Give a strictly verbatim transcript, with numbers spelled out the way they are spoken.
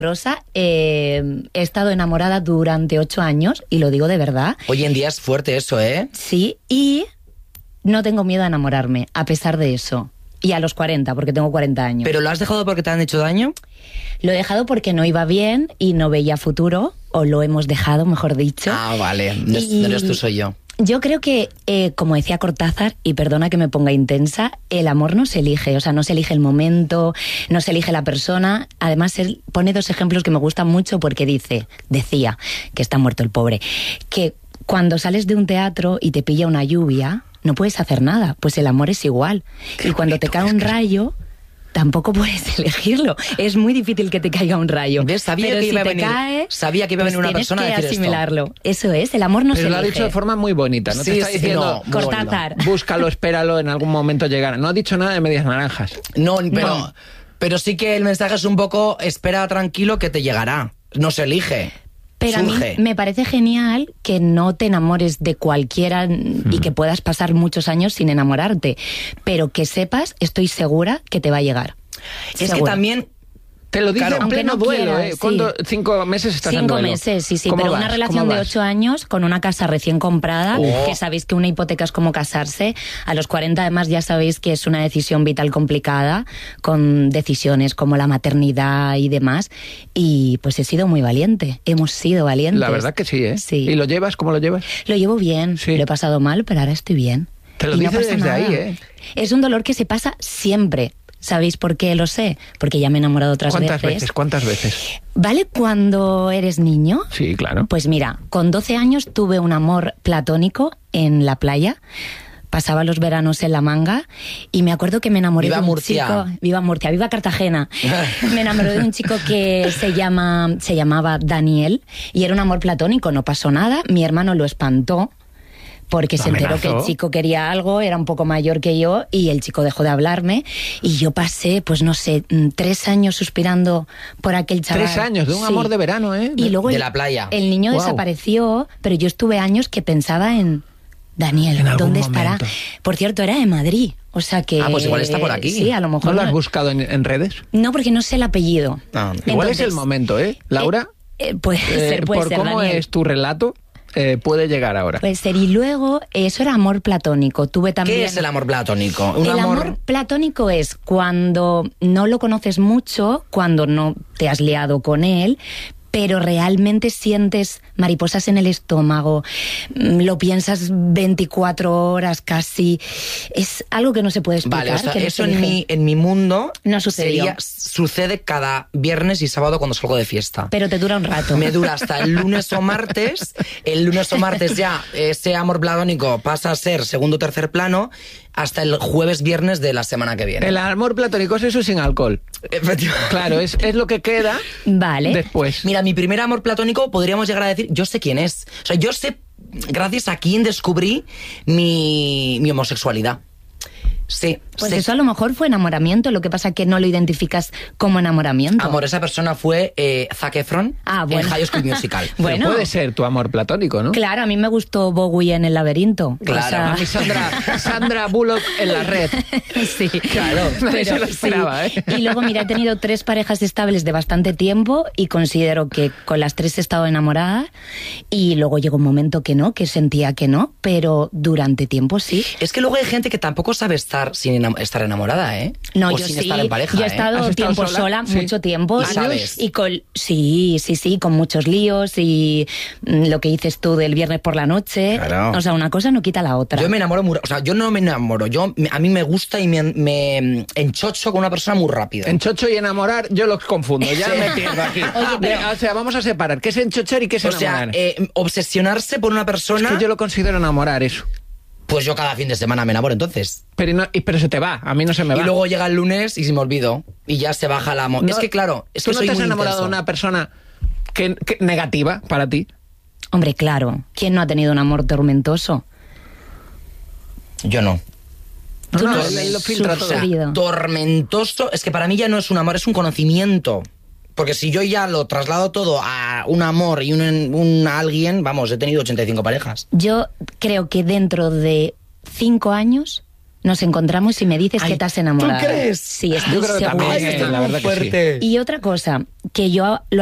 Rosa, eh, he estado enamorada durante ocho años, y lo digo de verdad. Hoy en día es fuerte eso, ¿eh? Sí, y no tengo miedo a enamorarme, a pesar de eso. Y a los cuarenta, porque tengo cuarenta años. ¿Pero lo has dejado porque te han hecho daño? Lo he dejado porque no iba bien y no veía futuro, o lo hemos dejado, mejor dicho. Ah, vale, no, y... no eres tú, soy yo. Yo creo que, eh, como decía Cortázar, y perdona que me ponga intensa, el amor no se elige, o sea, no se elige el momento, no se elige la persona. Además, él pone dos ejemplos que me gustan mucho porque dice, decía, que está muerto el pobre, que cuando sales de un teatro y te pilla una lluvia, no puedes hacer nada, pues el amor es igual. Qué y cuando bonito, te cae un rayo... tampoco puedes elegirlo. Es muy difícil que te caiga un rayo. ¿Ves? Sabía Pero que si iba a te venir, cae, sabía que iba a venir pues una persona a decir tienes que asimilarlo. esto. Eso es, el amor no Pero se lo elige. ha dicho de forma muy bonita. No sí, te está sí, diciendo, no, Cortázar. Búscalo, espéralo, en algún momento llegará. No ha dicho nada de medias naranjas. No, pero, No. pero sí que el mensaje es un poco, espera tranquilo que te llegará. No se elige. Pero surge. a mí me parece genial que no te enamores de cualquiera y que puedas pasar muchos años sin enamorarte. Pero que sepas, estoy segura que te va a llegar. Es Segura. que también... Te lo dice Claro, en aunque pleno no duelo, quieras, ¿eh? sí. ¿Cuándo? ¿Cinco meses estás en Cinco duelo? meses, sí, sí, ¿Cómo pero vas? una ¿Cómo relación de vas? ocho años con una casa recién comprada, Oh. que sabéis que una hipoteca es como casarse. A los cuarenta además ya sabéis que es una decisión vital complicada, con decisiones como la maternidad y demás, y pues he sido muy valiente, hemos sido valientes. La verdad que sí, ¿eh? Sí. ¿Y lo llevas? ¿Cómo lo llevas? Lo llevo bien, Sí. lo he pasado mal, pero ahora estoy bien. Te lo Y no dice pasa desde nada. ahí, ¿eh? Es un dolor que se pasa siempre. ¿Sabéis por qué lo sé? Porque ya me he enamorado otras ¿Cuántas veces. veces? ¿Cuántas veces? ¿Vale cuando eres niño? Sí, claro. Pues mira, con doce años tuve un amor platónico en la playa. Pasaba los veranos en La Manga y me acuerdo que me enamoré Viva de un Murcia. chico... Viva Murcia, viva Cartagena. Me enamoré de un chico que se llama, se llamaba Daniel y era un amor platónico, no pasó nada. Mi hermano lo espantó porque ¿Lo se enteró que el amenazó? chico quería algo, era un poco mayor que yo y el chico dejó de hablarme y yo pasé, pues no sé, mm, tres años suspirando por aquel chaval. Tres años de un Sí. amor de verano, ¿eh? Y luego De el, la playa. el niño Guau. desapareció, pero yo estuve años que pensaba en Daniel, En algún ¿dónde estará? momento. Por cierto, era de Madrid, o sea que... Ah, pues igual está por aquí. Sí, a lo mejor... ¿No lo has no- buscado en, en redes? no, porque no sé el apellido. Ah, Igual es Entonces, el momento, ¿eh? Laura, eh, puede eh, ser, puede por ser, cómo Daniel. es tu relato, eh, puede llegar ahora. Puede ser. Y luego, eso era amor platónico. Tuve también... ¿Qué es el amor platónico? Un el amor... amor... platónico es cuando no lo conoces mucho, cuando no te has liado con él, pero realmente sientes mariposas en el estómago, mm, lo piensas veinticuatro horas casi. Es algo que no se puede explicar. Vale, o sea, que no eso se en elige. mi, en mi mundo No sucedió. sería- sucede cada viernes y sábado cuando salgo de fiesta. Pero te dura un rato. Me dura hasta el lunes o martes. El lunes o martes ya ese amor platónico pasa a ser segundo o tercer plano hasta el jueves, viernes de la semana que viene. El amor platónico es eso sin alcohol. Efectivamente. Claro, es, es lo que queda Vale. después. Mira, mi primer amor platónico podríamos llegar a decir, yo sé quién es. O sea, yo sé gracias a quién descubrí mi, mi homosexualidad. Sí, Pues sí. eso a lo mejor fue enamoramiento, lo que pasa que no lo identificas como enamoramiento. Amor, esa persona fue eh, Zac Efron Ah, bueno. en High School Musical. Pero bueno. puede ser tu amor platónico, ¿no? Claro, a mí me gustó Bowie en El laberinto. Claro. O sea, A mí Sandra, Sandra Bullock en la red. sí, Claro. Nadie se lo sí. esperaba, ¿eh? Y luego, mira, he tenido tres parejas estables de bastante tiempo y considero que con las tres he estado enamorada y luego llegó un momento que no, que sentía que no, pero durante tiempo sí. Es que luego hay gente que tampoco sabe estar sin enam- estar enamorada, ¿eh? No, o yo sin sí, estar en pareja, yo he ¿eh? estado, ¿Has estado tiempo sola? sola, Sí. mucho tiempo. ¿Y y- sabes? Y con, sí, sí, sí, con muchos líos y mm, lo que dices tú del viernes por la noche. Claro. O sea, una cosa no quita la otra. Yo me enamoro muy... ra- O sea, yo no me enamoro. Yo, me- a mí me gusta y me, me enchocho con una persona muy rápido. En chocho y enamorar, yo los confundo. Ya Sí. me pierdo aquí. Oye, pero- Eh, o sea, vamos a separar. ¿Qué es enchochar y qué es O sea, enamorar? eh, obsesionarse por una es persona... que yo lo considero enamorar, eso. Pues yo cada fin de semana me enamoro, entonces. Pero, no- y- pero se te va. A mí no se me va. Y luego llega el lunes y se me olvido. Y ya se baja la... mo- No- es que claro, es ¿Tú que no soy te has muy enamorado intenso. de una persona que, que- negativa para ti? Hombre, claro. ¿Quién no ha tenido un amor tormentoso? Yo no. No, Tú no, no él- él lo has filtra todo. sufrido. Tormentoso, es que para mí ya no es un amor, es un conocimiento. Porque si yo ya lo traslado todo a un amor y un, un a alguien, vamos, he tenido ochenta y cinco parejas. Yo creo que dentro de cinco años nos encontramos y me dices Ay, que te has enamorado. ¿tú crees? Sí, estoy Yo creo que segura. también, Ay, eh, esto es la muy verdad que sí. fuerte. Y otra cosa, que yo lo